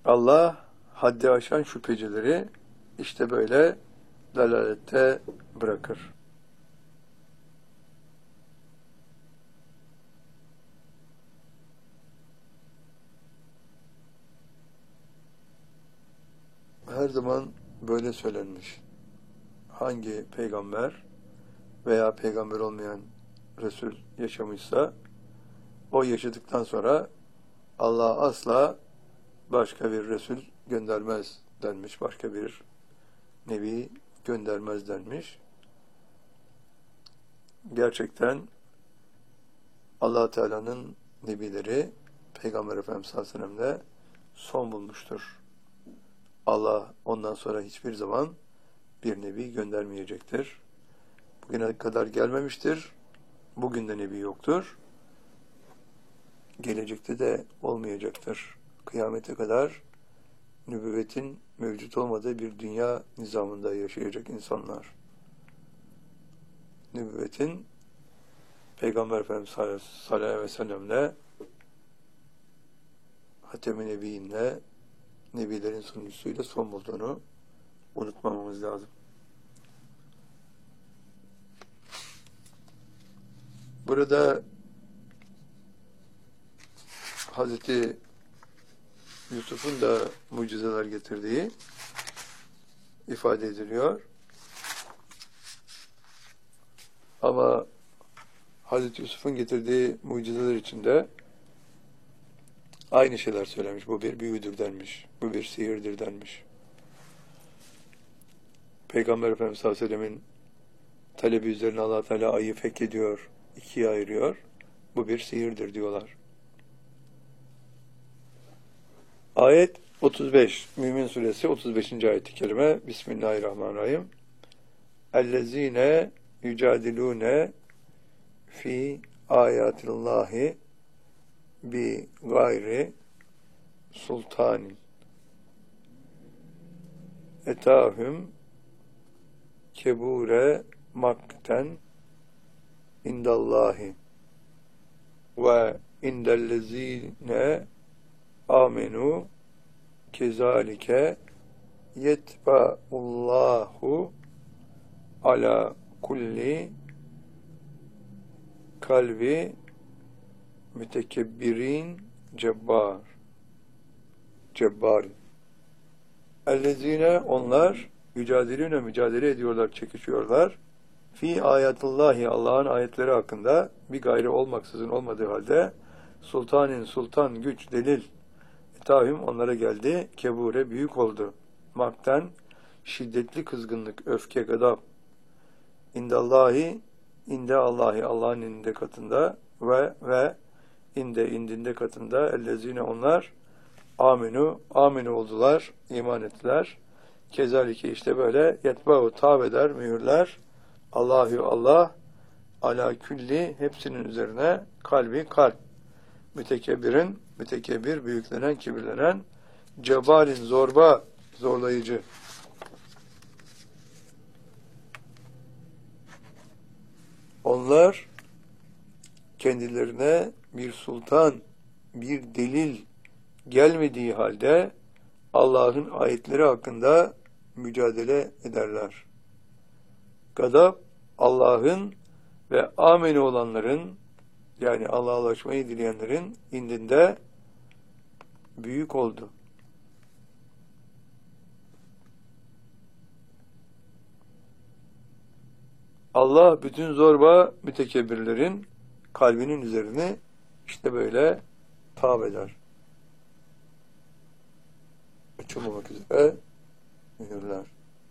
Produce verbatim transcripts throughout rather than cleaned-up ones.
Allah haddi aşan şüphecileri işte böyle dalalette bırakır. Her zaman böyle söylenmiş. Hangi peygamber veya peygamber olmayan Resul yaşamışsa o yaşadıktan sonra Allah asla başka bir Resul göndermez denmiş. Başka bir Nebi göndermez denmiş. Gerçekten Allah Teala'nın Nebileri Peygamber Efendimiz sallallahu aleyhi ve sellem'de son bulmuştur. Allah ondan sonra hiçbir zaman bir Nebi göndermeyecektir. Bugüne kadar gelmemiştir. Bugün de Nebi yoktur. Gelecekte de olmayacaktır. Kıyamete kadar nübüvvetin mevcut olmadığı bir dünya nizamında yaşayacak insanlar. Nübüvvetin Peygamber Efendimiz sallallahu aleyhi ve sellem'le Hatem-i Nebiyyin'le Nebilerin sunucusuyla son bulduğunu unutmamamız lazım. Burada Hazreti Yusuf'un da mucizeler getirdiği ifade ediliyor. Ama Hazreti Yusuf'un getirdiği mucizeler içinde aynı şeyler söylemiş. Bu bir büyüdür denmiş. Bu bir sihirdir denmiş. Peygamber Efendimiz sallallahu aleyhi ve sellem'in talebi üzerine Allah Teala ayı fethediyor, ikiye ayırıyor. Bu bir sihirdir diyorlar. Ayet otuz beş. Mümin Suresi otuz beşinci ayet-i kerime. Bismillahirrahmanirrahim. Ellezine yücadilune fi ayatillahi bi gayri sultanin etahum kebure makten indallahi ve indellezine amenu kezalike yetba'ullahu ala kulli kalbi mütekebbirin cebbar cebbar ellezine onlar mücadelene mücadele ediyorlar, çekişiyorlar. Fi ayatullahi Allah'ın ayetleri hakkında bir gayri olmaksızın olmadığı halde sultanin sultan güç delil etahüm onlara geldi. Kebure büyük oldu. Makten şiddetli kızgınlık, öfke, gadab. İndallahi inde Allahi Allah'ın indinde katında ve ve inde indinde katında ellezine onlar aminu aminu oldular, iman ettiler. Kezalike işte böyle yetba'u tav eder, mühürler. Allahu Allah ala külli hepsinin üzerine kalbi kalp. Mütekebbirin mütekebbir, büyüklenen, kibirlenen, cebbarin zorba, zorlayıcı. Onlar kendilerine bir sultan, bir delil gelmediği halde Allah'ın ayetleri hakkında mücadele ederler. Gadab, Allah'ın ve ameni olanların, yani Allah'a ulaşmayı dileyenlerin indinde büyük oldu. Allah bütün zorba mütekebbirlerin kalbinin üzerine işte böyle tav eder. Açılmamak üzere mühürler.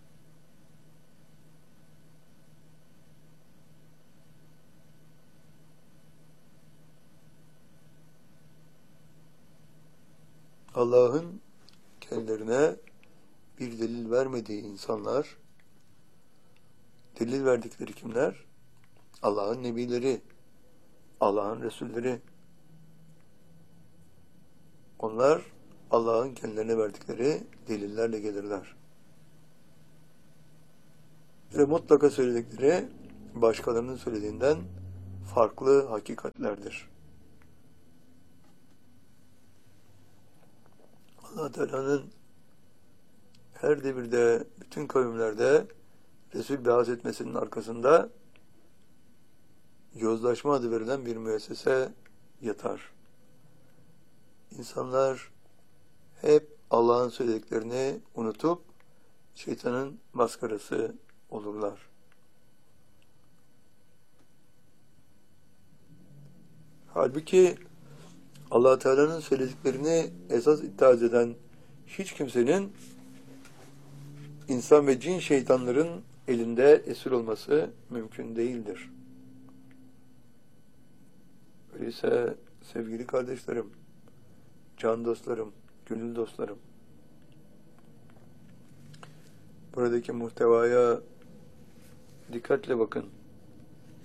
Allah'ın kendilerine bir delil vermediği insanlar, delil verdikleri kimler? Allah'ın nebileri, Allah'ın resulleri. Onlar Allah'ın kendilerine verdikleri delillerle gelirler. Ve mutlaka söyledikleri başkalarının söylediğinden farklı hakikatlerdir. Allah Teala'nın her devirde, bütün kavimlerde Resul beaz etmesinin arkasında yozlaşma adı verilen bir müessese yatar. İnsanlar hep Allah'ın söylediklerini unutup şeytanın maskarası olurlar. Halbuki Allah Teala'nın söylediklerini esas itaat eden hiç kimsenin insan ve cin şeytanların elinde esir olması mümkün değildir. Öyleyse sevgili kardeşlerim, can dostlarım, gönül dostlarım, buradaki muhtevaya dikkatle bakın.